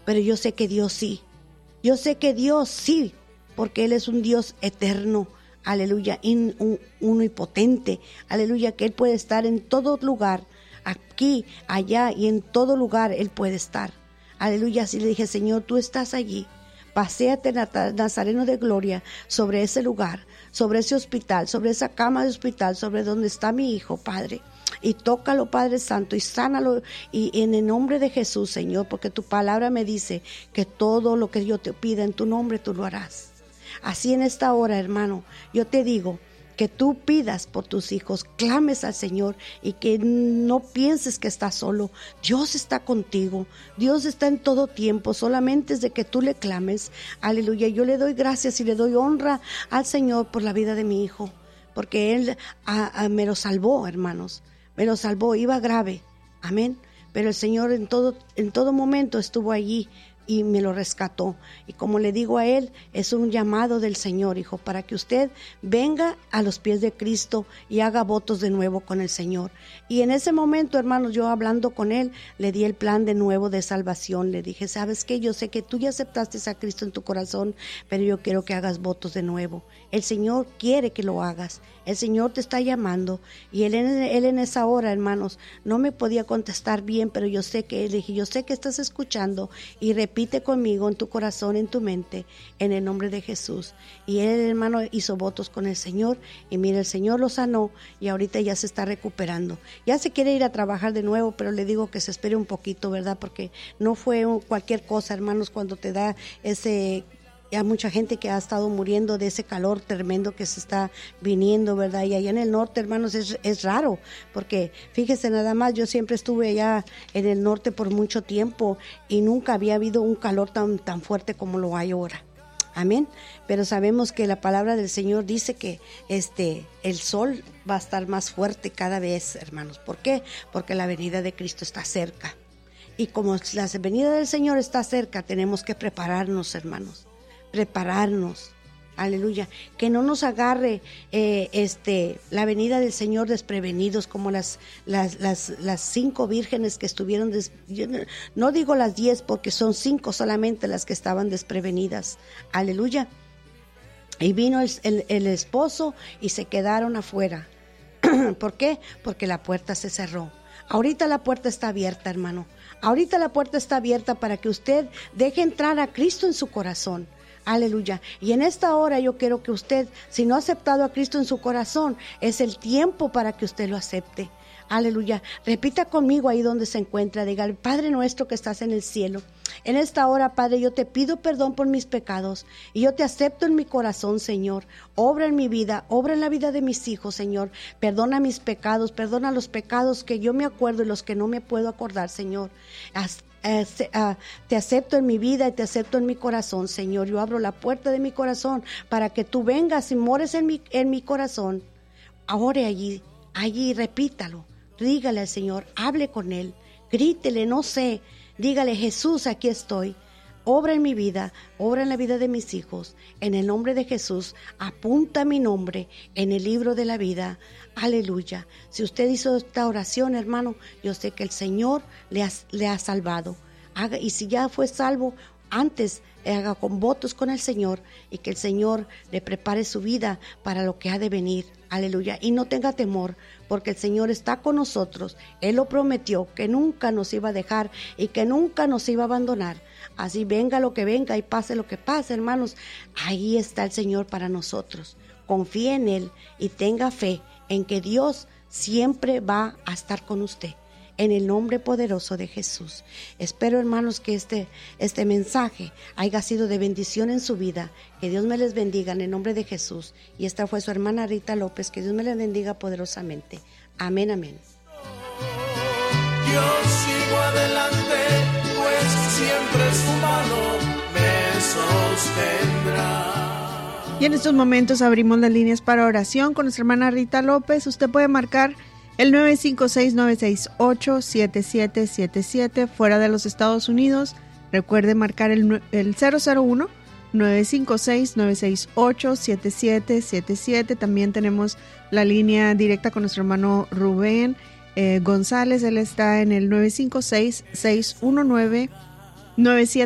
pero yo sé que Dios sí. Yo sé que Dios sí, porque Él es un Dios eterno, aleluya, uno y potente, aleluya, que Él puede estar en todo lugar, aquí, allá y en todo lugar Él puede estar. Aleluya, así le dije, Señor, tú estás allí. Paséate, Nazareno de gloria, sobre ese lugar, sobre ese hospital, sobre esa cama de hospital, sobre donde está mi hijo, Padre. Y tócalo, Padre Santo, y sánalo, y en el nombre de Jesús, Señor, porque tu palabra me dice que todo lo que yo te pida en tu nombre, tú lo harás. Así en esta hora, hermano, yo te digo, que tú pidas por tus hijos, clames al Señor y que no pienses que estás solo. Dios está contigo, Dios está en todo tiempo, solamente es de que tú le clames. Aleluya, yo le doy gracias y le doy honra al Señor por la vida de mi hijo, porque Él me lo salvó, hermanos, me lo salvó, iba grave, amén, pero el Señor en todo momento estuvo allí y me lo rescató. Y como le digo a él, es un llamado del Señor, hijo, para que usted venga a los pies de Cristo y haga votos de nuevo con el Señor. Y en ese momento, hermanos, yo hablando con él, le di el plan de nuevo de salvación. Le dije, ¿sabes qué? Yo sé que tú ya aceptaste a Cristo en tu corazón, pero yo quiero que hagas votos de nuevo. El Señor quiere que lo hagas. El Señor te está llamando. Y él en esa hora, hermanos, no me podía contestar bien, pero yo sé que, le dije, yo sé que estás escuchando y repite conmigo en tu corazón, en tu mente, en el nombre de Jesús. Y él, hermano, hizo votos con el Señor y mira, el Señor lo sanó y ahorita ya se está recuperando. Ya se quiere ir a trabajar de nuevo, pero le digo que se espere un poquito, ¿verdad? Porque no fue cualquier cosa, hermanos, cuando te da ese... Hay mucha gente que ha estado muriendo de ese calor tremendo que se está viniendo, ¿verdad? Y allá en el norte, hermanos, es raro, porque fíjese nada más, yo siempre estuve allá en el norte por mucho tiempo y nunca había habido un calor tan fuerte como lo hay ahora. Amén. Pero sabemos que la palabra del Señor dice que el sol va a estar más fuerte cada vez, hermanos. ¿Por qué? Porque la venida de Cristo está cerca. Y como la venida del Señor está cerca, tenemos que prepararnos, hermanos. Prepararnos, aleluya, que no nos agarre la venida del Señor desprevenidos como las 5 vírgenes que estuvieron, yo no digo las 10 porque son 5 solamente las que estaban desprevenidas, aleluya, y vino el esposo y se quedaron afuera. ¿Por qué? Porque la puerta se cerró. Ahorita la puerta está abierta, hermano, ahorita la puerta está abierta para que usted deje entrar a Cristo en su corazón. Aleluya. Y en esta hora yo quiero que usted, si no ha aceptado a Cristo en su corazón, es el tiempo para que usted lo acepte. Aleluya. Repita conmigo ahí donde se encuentra. Diga, Padre nuestro que estás en el cielo. En esta hora, Padre, yo te pido perdón por mis pecados y yo te acepto en mi corazón, Señor. Obra en mi vida, obra en la vida de mis hijos, Señor. Perdona mis pecados, perdona los pecados que yo me acuerdo y los que no me puedo acordar, Señor. Te acepto en mi vida y te acepto en mi corazón, Señor. Yo abro la puerta de mi corazón para que tú vengas y mores en mi corazón. Ore allí, repítalo. Dígale al Señor, hable con Él, grítele, no sé. Dígale, Jesús, aquí estoy. Obra en mi vida, obra en la vida de mis hijos. En el nombre de Jesús, apunta mi nombre en el libro de la vida. Aleluya. Si usted hizo esta oración, hermano, yo sé que el Señor le ha salvado. Y si ya fue salvo, antes haga con votos con el Señor y que el Señor le prepare su vida para lo que ha de venir. Aleluya. Y no tenga temor, porque el Señor está con nosotros. Él lo prometió, que nunca nos iba a dejar y que nunca nos iba a abandonar. Así venga lo que venga y pase lo que pase, hermanos. Ahí está el Señor para nosotros. Confíe en Él y tenga fe en que Dios siempre va a estar con usted. En el nombre poderoso de Jesús. Espero, hermanos, que este mensaje haya sido de bendición en su vida. Que Dios me les bendiga en el nombre de Jesús. Y esta fue su hermana Rita López. Que Dios me les bendiga poderosamente. Amén, amén. Yo sigo adelante, pues siempre su mano me sostendrá. Y en estos momentos abrimos las líneas para oración con nuestra hermana Rita López. Usted puede marcar el 956-968-7777 fuera de los Estados Unidos. Recuerde marcar el 001-956-968-7777. También tenemos la línea directa con nuestro hermano Rubén González. Él está en el 956-619-97